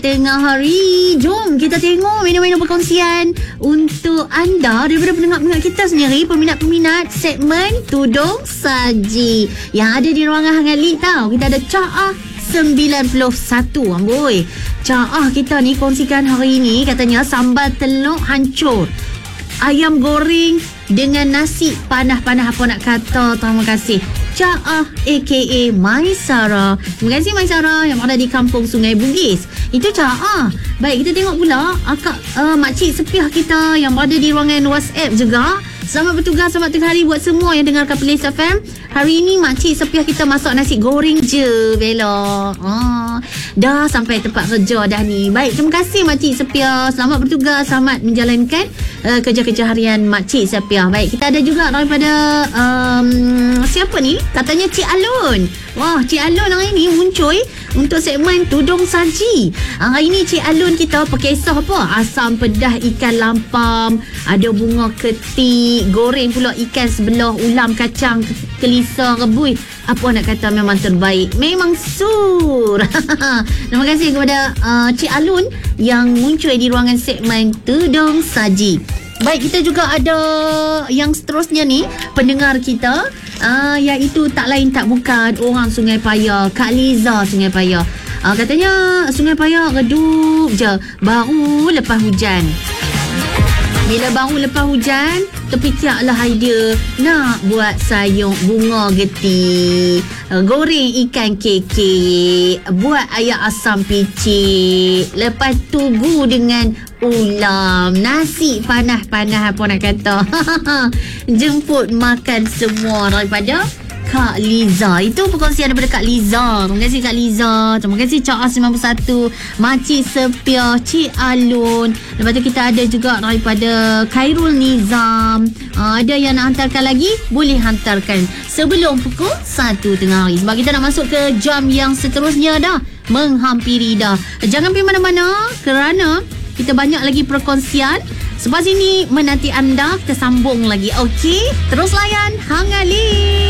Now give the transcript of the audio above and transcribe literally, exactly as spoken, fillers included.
tengah hari. Jom kita tengok mana-mana perkongsian untuk anda daripada pendengar-pendengar kita sendiri, peminat-peminat segmen Tudung Saji yang ada di ruangan Hangat Lead tau. Kita ada Caah sembilan puluh satu. Amboi, Caah kita ni kongsikan hari ni katanya sambal telur hancur, ayam goreng dengan nasi panas-panas. Apa nak kata, terima kasih Caah aka Maisara. Terima kasih Maisara yang ada di kampung Sungai Bugis. Itu Caah. Baik, kita tengok pula akak uh, makcik sepiah kita yang berada di ruangan WhatsApp juga. Selamat bertugas, selamat tengah hari buat semua yang dengarkan Playlist F M. Hari ini makcik sepiah kita masak nasi goreng je, Bella. Ah, dah sampai tempat kerja dah ni. Baik, terima kasih makcik sepiah. Selamat bertugas, selamat menjalankan uh, kerja-kerja harian makcik sepiah. Baik, kita ada juga daripada um, siapa ni? Katanya Cik Alun. Wah, Cik Alun hari ni muncul untuk segmen Tudung Saji. Hari ni Cik Alun kita pakai kisah apa? Asam pedas ikan lampam, ada bunga ketik, goreng pula ikan sebelah, ulam kacang kelisa rebus. Apa nak kata, memang terbaik, memang sur. Terima kasih kepada uh, Cik Alun yang muncul di ruangan segmen Tudung Saji. Baik, kita juga ada yang seterusnya ni, pendengar kita uh, iaitu tak lain tak bukan orang Sungai Payah, Kak Liza Sungai Payah. uh, Katanya Sungai Payah redup je baru lepas hujan. Bila baru lepas hujan, terfikirlah idea nak buat sayur bunga getik, goreng ikan kekek, buat ayam asam picit, lepas tugu dengan ulam, nasi panas-panas. Apa nak kata, jemput makan semua daripada Kak Liza. Itu perkongsian daripada Kak Liza. Terima kasih Kak Liza. Terima kasih Caah sembilan puluh satu, Makcik Sepiah, Cik Alun. Lepas tu kita ada juga daripada Khairul Nizam. uh, Ada yang nak hantarkan lagi, boleh hantarkan sebelum pukul satu tengah hari, sebab kita nak masuk ke jam yang seterusnya dah, menghampiri dah. Jangan pergi mana-mana kerana kita banyak lagi perkongsian. Sebab sini menanti anda. Kita sambung lagi. Okey, terus layan Hangat Lead.